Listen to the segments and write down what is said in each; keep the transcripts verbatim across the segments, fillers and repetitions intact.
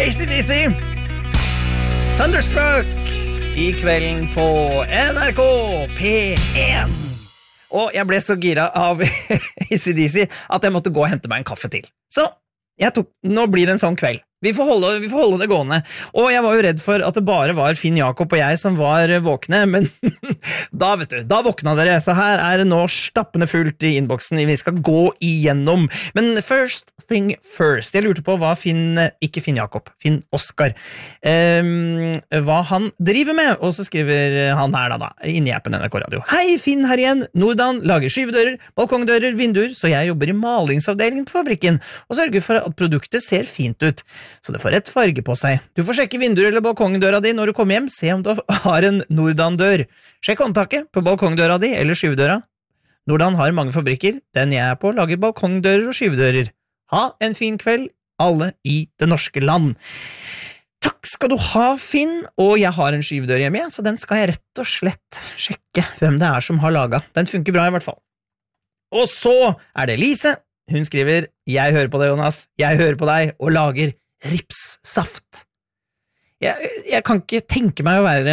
A C D C Thunderstruck I kvelden på N R K P en. Og jeg ble så gira av A C D C at jeg måtte gå og hente meg en kaffe til. Så jeg tok, nå blir det en sånn kveld. Vi får, holde, vi får holde det gående. Og jeg var jo redd for at det bare var Finn Jakob og jeg som var våkne, men da, vet du, da våkna dere. Så her er det nå stappende fullt I innboksen vi skal gå igjennom. Men first thing first. Jeg lurte på hva Finn, ikke Finn Jakob, Finn Oskar, um, hva han driver med. Og så skriver han her da, da inni appen N R K Radio. Hei, Finn her igjen. Nordan lager skyvedører, balkongdører, vinduer, så jeg jobber I malingsavdelingen på fabrikken og sørger for at produktet ser fint ut. Så det får rett farge på seg. Du får sjekke vinduer eller balkongdøra di når du kommer hjem, se om du har en Nordan-dør. Sjekk håndtaket på balkongdøra di eller skyvedøra. Nordan har mange fabrikker, den jeg er på lager balkongdører og skyvedører. Ha en fin kveld, alle I det norske land. Takk skal du ha, Finn, og jeg har en skyvedør hjemme, så den skal jeg rett og slett sjekke hvem det er som har laget. Den funker bra I hvert fall. Og så er det Lise. Hun skriver, jeg hører på deg, Jonas, jeg hører på deg, og lager ripssaft. Jeg, jeg kan ikke tenke meg å være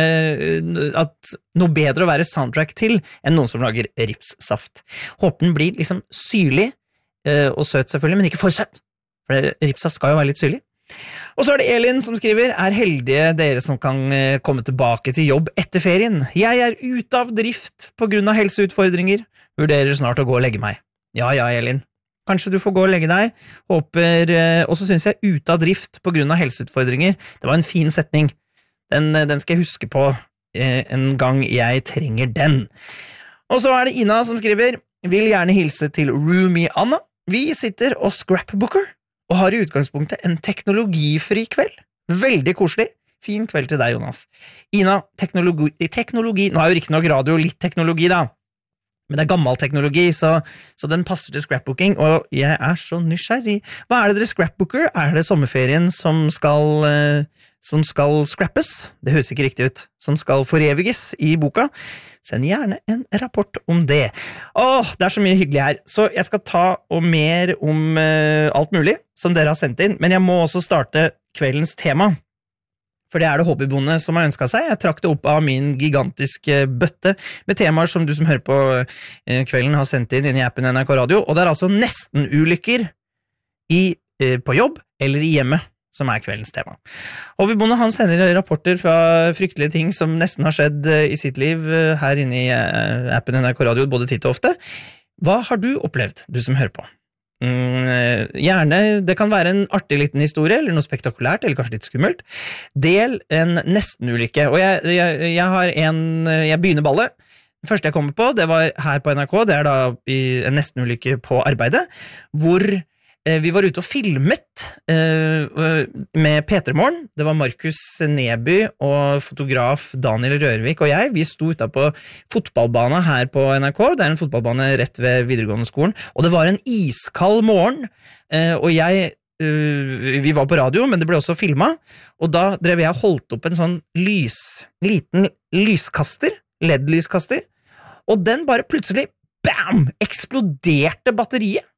at noe bedre å være soundtrack til enn noen som lager ripssaft. Håper den blir liksom syrlig og søt selvfølgelig, men ikke for søt. For ripssaft skal jo være litt syrlig. Og så er det Elin som skriver, er heldige dere som kan komme tilbake til jobb etter ferien. Jeg er ute av drift på grunn av helseutfordringer. Vurderer snart å gå og legge meg. Ja, ja, Elin. Kanskje du får gå og legge deg. Håper, og så synes jeg ute av drift på grunn av helseutfordringer. Det var en fin setning. Den, den skal jeg huske på eh, en gang jeg trenger den. Og så er det Ina som skriver, vil gjerne hilse til Roomie Anna. Vi sitter og scrapbooker, og har I utgangspunktet en teknologifri kveld. Veldig koselig. Fin kveld til deg, Jonas. Ina, teknologi, teknologi nå er jo riktig nok radio litt teknologi da. Men det er gammel teknologi, så, så den passer til scrapbooking, og jeg er så nysgjerrig. Hva er det dere scrapbooker? Er det sommerferien som skal, eh, som skal scrappes? Det høres ikke riktig ut. Som skal foreviges I boka? Send gjerne en rapport om det. Åh, det er så mye hyggelig her. Så jeg skal ta og mer om eh, alt mulig som dere har sendt inn, men jeg må også starte kveldens tema. For det er det Hobbybonde som har ønsket seg. Jeg trakk det opp av min gigantiske bøtte med temaer som du som hører på kvelden har sendt inn inn I appen N R K Radio, og det er altså nesten ulykker I, på jobb eller I hjemmet som er kveldens tema. Hobbybonde han sender rapporter fra fryktelige ting som nesten har skjedd I sitt liv her inne I appen N R K Radio både titt og ofte. Hva har du opplevd, du som hører på? Mm, gjerne, det kan være en artig liten historie eller noe spektakulært, eller kanskje litt skummelt. Del en nesten-ulykke. Og jeg, jeg, jeg har en jeg begynner ballet. Det første jeg kommer på, det var her på N R K. Det er da en nesten-ulykke på arbeidet, hvor eh, vi var ute og filmet eh, med P tre Morgen. Det var Markus Neby og fotograf Daniel Rørvik og jeg. Vi sto ute på fotballbana her på N R K. Det er en fotballbane rett ved videregående skolen. Og det var en iskald morgen, eh, og jeg Uh, vi var på radio, men det ble også filmet, og da drev jeg holdt opp en sånn lys, liten lyskaster, L E D-lyskaster, og den bare plutselig, bam, eksploderte batteriet.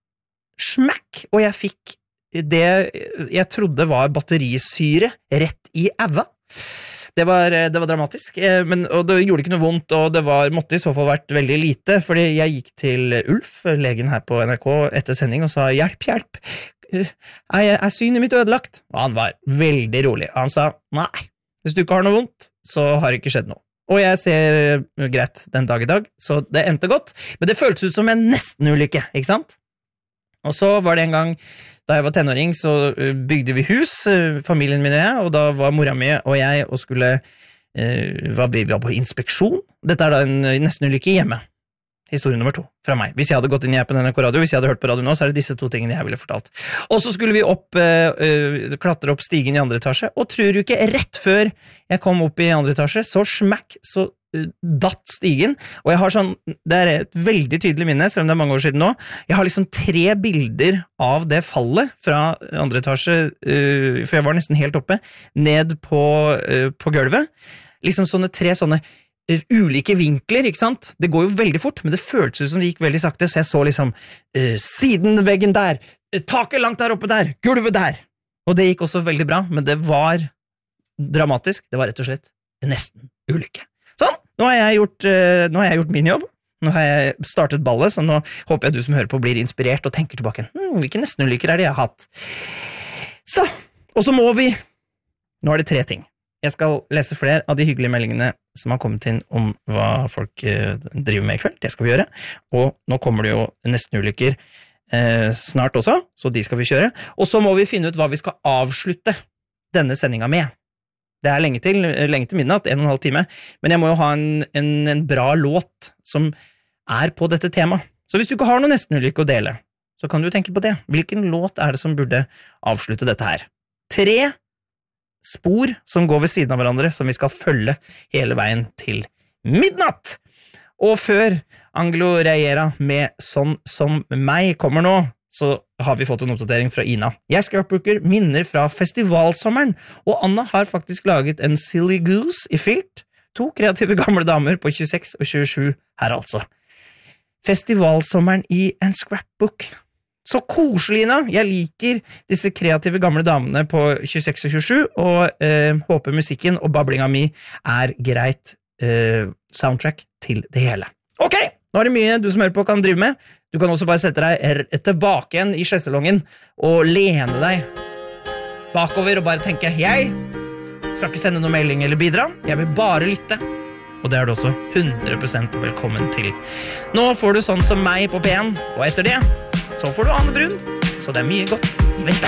Smack, og jeg fikk det jeg trodde var batterisyre rett I æva. Det var, det var dramatisk, men, og det gjorde ikke noe vondt, og det var, måtte I så fall vært veldig lite, fordi jeg gikk til Ulf, legen her på N R K, etter sending, og sa, hjelp, hjelp, er, er synet mitt ødelagt? Og han var veldig rolig. Han sa, nei, hvis du ikke har noe vondt, så har det ikke skjedd noe. Og jeg ser greit den dag I dag, så det endte godt, men det føltes ut som en nesten ulykke, ikke sant? Og så var det en gang, da jeg var tenåring, så bygde vi hus, familien min og jeg, og da var mora mi og jeg og skulle, uh, var, vi var på inspeksjon. Dette er da en nesten ulykke hjemme. Historie nummer to fra meg. Hvis jeg hadde gått inn I appen N R K Radio, hvis jeg hadde hørt på radio nå, så er det disse to tingene jeg ville fortalt. Og så skulle vi opp, uh, klatre opp stigen I andre etasje, og tror du ikke, rett før jeg kom opp I andre etasje, så smack, så uh, datt stigen, og jeg har sånn, det er et veldig tydelig minne, selv om det er mange år siden nå, jeg har liksom tre bilder av det fallet fra andre etasje, uh, for jeg var nesten helt oppe, ned på, uh, på gulvet, liksom sånne tre sånne ulike vinkler, ikke sant? Det går jo veldig fort, men det føltes ut som det gikk veldig sakte, så jeg så liksom uh, sidenveggen der, taket langt der oppe der, gulvet der, Og det gikk også veldig bra, men det var dramatisk. Det var rett og slett nesten ulykke. Sånn, nå har jeg gjort, uh, nå har jeg gjort min jobb. Nå har jeg startet ballet, så nå håper jeg du som hører på blir inspirert og tenker tilbake. Hm, hvilke nesten ulykker er det jeg har hatt? Så, og så må vi... Nå er det tre ting. Jeg skal lese flere av de hyggelige meldingene som har kommet inn om hva folk uh, driver med i kveld. Det skal vi gjøre. Og nå kommer det jo nesten ulykker uh, snart også, så de skal vi kjøre. Og så må vi finne ut hva vi skal avslutte denne sendinga med. Det er lenge til, lenge til midnatt, en og en halv time, men jeg må jo ha en, en, en bra låt som er på dette temaet. Så hvis du ikke har noe nesten-ulykke å dele, så kan du tenke på det. Hvilken låt er det som burde avslutte dette her? Tre spor som går ved siden av hverandre, som vi skal følge hele veien til midnatt. Og før Angelo Reiera med Sånn som meg kommer nå, så har vi fått en oppdatering fra Ina. Jeg scrapbooker minner fra festivalsommeren, og Anna har faktisk laget en Silly Goose i filt. To kreative gamle damer på tjueseks og tjuesju her altså. Festivalsommeren i en scrapbook. Så koselig, Ina. Jeg liker disse kreative gamle damene på tjueseks og tjuesju, og eh, håper musikken og bablinga mi er greit eh, soundtrack til det hele. Ok, nå er det mye du som hører på kan drive med. Du kan også bare sette deg tilbake igjen i skjesselongen og lene deg bakover og bare tenke, jeg skal ikke sende noen melding eller bidra, jeg vil bare lytte. Og det er du også hundre prosent velkommen til. Nå får du Sånn som meg på P en, og etter det så får du Ane Brun, så det er mye godt i vente.